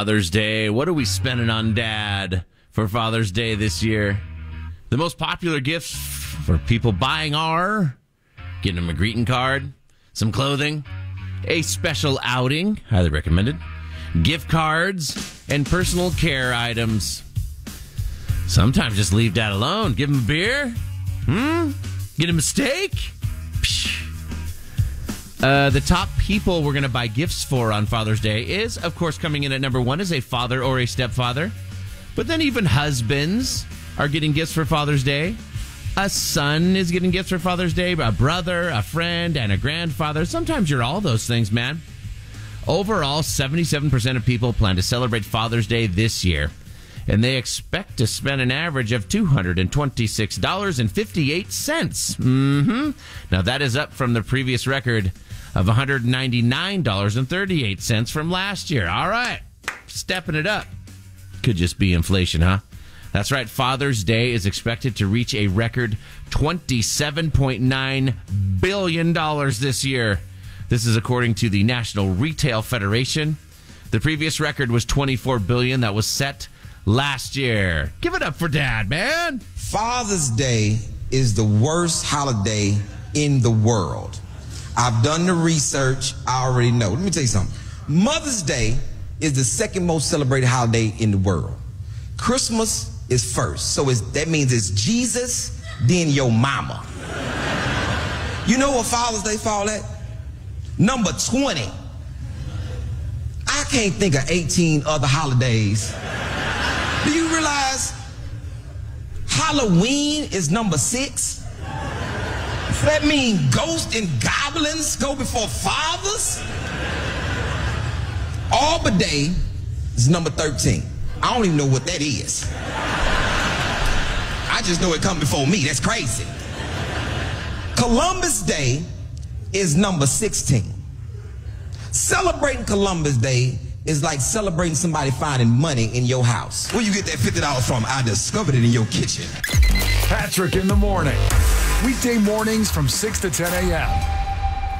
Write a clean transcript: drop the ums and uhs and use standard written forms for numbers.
Father's Day. What are we spending on Dad for Father's Day this year? The most popular gifts for people buying are getting them a greeting card, some clothing, a special outing, highly recommended, gift cards, and personal care items. Sometimes just leave Dad alone. Give him a beer. Get him a steak. The top people we're going to buy gifts for on Father's Day is, of course, coming in at number one is a father or a stepfather. But then even husbands are getting gifts for Father's Day. A son is getting gifts for Father's Day. A brother, a friend, and a grandfather. Sometimes you're all those things, man. Overall, 77% of people plan to celebrate Father's Day this year. And they expect to spend an average of $226.58. Now, that is up from the previous record of $199.38 from last year. All right, stepping it up. Could just be inflation, huh? That's right. Father's Day is expected to reach a record $27.9 billion this year. This is according to the National Retail Federation. The previous record was $24 billion. That was set last year. Give it up for Dad, man. Father's Day is the worst holiday in the world. I've done the research. I already know. Let me tell you something. Mother's Day is the second most celebrated holiday in the world. Christmas is first. So that means it's Jesus, then your mama. You know what Father's Day fall at? Number 20. I can't think of 18 other holidays. Do you realize Halloween is number 6? That means ghosts and goblins go before fathers? Arbor Day is number 13. I don't even know what that is. I just know it come before me. That's crazy. Columbus Day is number 16. Celebrating Columbus Day is like celebrating somebody finding money in your house. Where you get that $50 from? I discovered it in your kitchen. Patrick in the morning. Weekday mornings from 6 to 10 a.m.